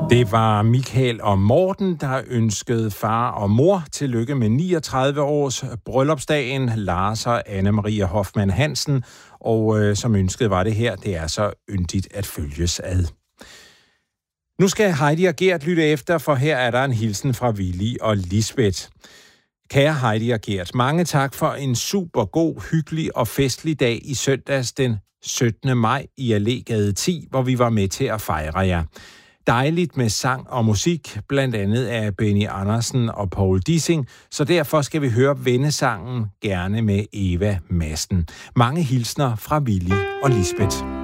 Det var Michael og Morten, der ønskede far og mor tillykke med 39 års bryllupsdagen. Lars og Anne-Marie Hoffmann Hansen, og som ønsket var det her, det er så yndigt at følges ad. Nu skal Heidi og Gert lytte efter, for her er der en hilsen fra Willy og Lisbeth. Kære Heidi og Gert, mange tak for en super god, hyggelig og festlig dag i søndags den 17. maj i Allégade 10, hvor vi var med til at fejre jer. Dejligt med sang og musik, blandt andet af Benny Andersen og Paul Dissing, så derfor skal vi høre vennesangen gerne med Eva Madsen. Mange hilsner fra Willy og Lisbeth.